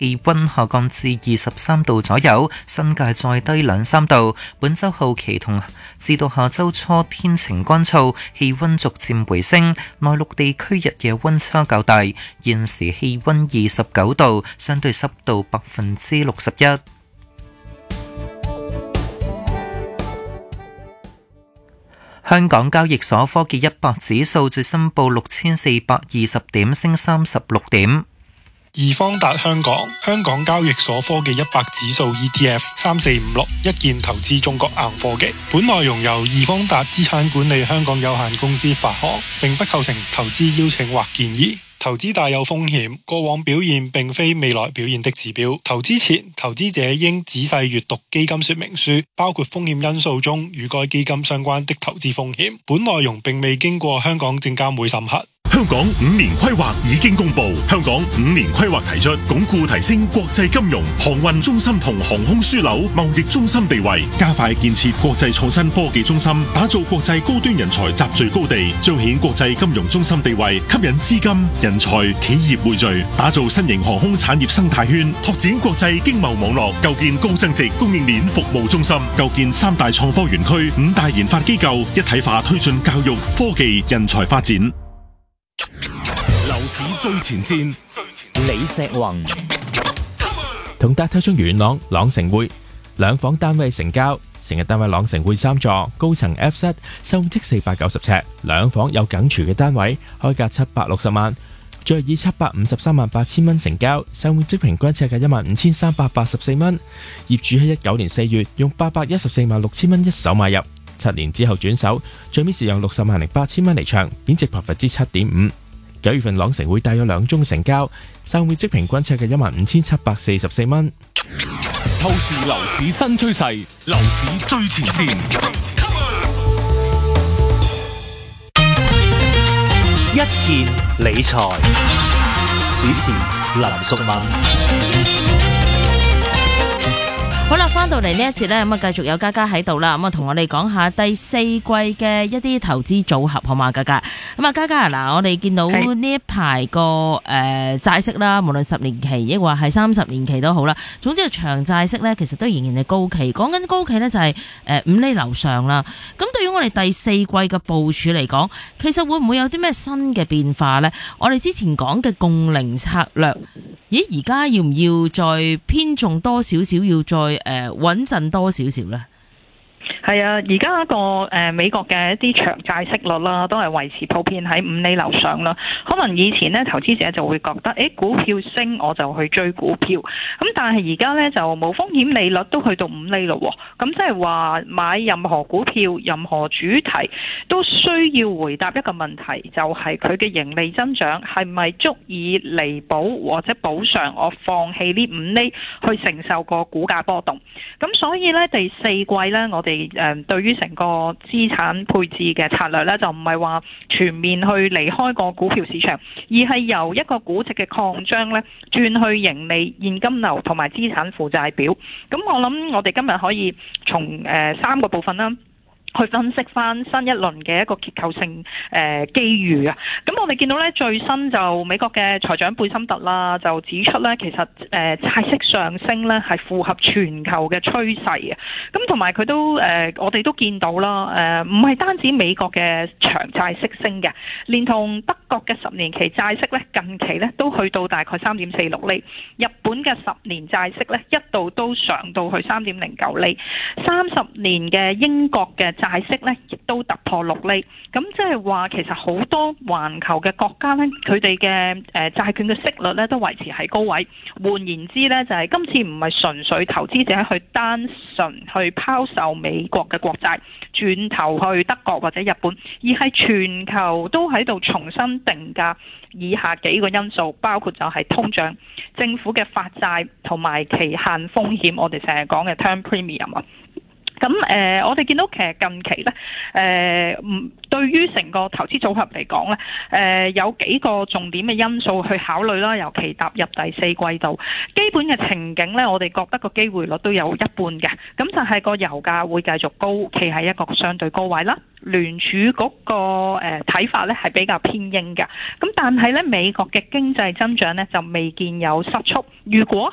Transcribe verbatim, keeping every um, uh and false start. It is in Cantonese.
氣溫下降至二十三度左右，新界再低兩三度。本週後期同至到下週初天晴乾燥，氣溫逐漸回升。內陸地區日夜溫差較大，現時氣溫二十九度，相對濕度百分之六十一。香港交易所科技一百指數最新報六千四百二十點，升三十六點。 易方達香港香港交易所科技一百指數 E T F 三四五六一鍵投資中國硬科技。本內容由易方達資產管理香港有限公司發行，並不構成投資邀請或建議。投資大有風險，過往表現並非未來表現的指標。投資前，投資者應仔細閱讀基金說明書，包括風險因素中與該基金相關的投資風險。本內容並未經過香港證監會審核。 香港五年規劃已經公布，香港五年規劃提出鞏固提升國際金融、航運中心同航空樞紐貿易中心地位，加快建設國際創新科技中心，打造國際高端人才集聚高地，彰顯國際金融中心地位，吸引資金、人才、企業匯聚，打造新型航空產業生態圈，拓展國際經貿網絡，構建高增值供應鏈服務中心，構建三大創科園區、五大研發機構，一體化推進教育、科技、人才發展。 樓市最前線， 李石宏同大家中元朗朗城匯兩房單位成交，成日單位朗城匯三座，高層 F 室，售面積四百九十尺，兩房有梗廚嘅單位，開價七百六十萬，最後以七百五十三萬八千蚊成交，售面積平均尺價一萬五千三百八十四蚊。業主喺一九年四月用八百一十四萬六千蚊一手買入，七年之後轉手，最尾是用六十萬零八千蚊離場，貶值百分之七點五。九月份朗城匯大約兩宗成交，售面積平均尺價一萬五千七百四十四蚊。 透視樓市新趨勢，樓市最前線。一鍵理財，主持林淑敏。 好啦，翻到嚟呢一節呢，咁啊繼續有嘉嘉喺度啦，咁啊同我哋講下第四季嘅一啲投資組合，好嘛？嘉嘉，咁啊嘉嘉嗱，我哋見到呢一排個誒債息啦，無論十年期亦或係三十年期都好啦，總之長債息呢，其實都仍然係高企。講緊高企呢，就係誒五厘樓上啦。咁對於我哋第四季嘅部署嚟講，其實會唔會有啲咩新嘅變化呢？我哋之前講嘅共齡策略，咦而家要唔要再偏重多少少，要再誒穩陣多少少咧？ 係啊，而家個誒美國嘅一啲長債息率啦，都係維持普遍喺五厘樓上啦。可能以前咧，投資者就會覺得，誒股票升我就去追股票。咁但係而家咧就冇風險利率都去到五厘咯。咁即係話買任何股票、任何主題都需要回答一個問題，就係佢嘅盈利增長係咪足以彌補或者補償我放棄呢五厘去承受個股價波動。咁所以咧第四季咧，我哋誒對於成個資產配置嘅策略咧，就唔係話全面去離開個股票市場，而係由一個估值嘅擴張咧，轉去盈利、現金流同埋資產負債表。咁我諗我哋今日可以從誒三個部分啦，去分析翻新一輪嘅一個結構性誒、呃、機遇啊！咁我哋見到咧最新就美國嘅財長貝森特啦，就指出咧其實誒、呃、債息上升咧係符合全球嘅趨勢啊！咁同埋佢都誒、呃、我哋都見到啦誒，唔、呃、係單止美國嘅長債息升嘅，連同德國嘅十年期債息咧近期咧都去到大概三點四六厘，日本嘅十年債息咧一度都上到去三點零九厘，三十年嘅英國嘅債息咧亦都突破六厘，咁即係話其實好多環球嘅國家咧，佢哋嘅誒債券嘅息率咧都維持喺高位。換言之咧，就係、是、今次唔係純粹投資者去單純去拋售美國嘅國債，轉頭去德國或者日本，而係全球都喺度重新定價以下幾個因素，包括就係通脹、政府嘅發債同埋期限風險，我哋成日講嘅 term premium 啊。咁誒、呃，我哋見到其實近期咧，誒、呃，唔對於成個投資組合嚟講咧，誒、呃，有幾個重點嘅因素去考慮啦。尤其踏入第四季度，基本嘅情景咧，我哋覺得個機會率都有一半嘅。咁就係個油價會繼續高企喺一個相對高位啦。聯儲局個誒睇法咧係比較偏鷹嘅。咁但係咧，美國嘅經濟增長咧就未見有失速。如果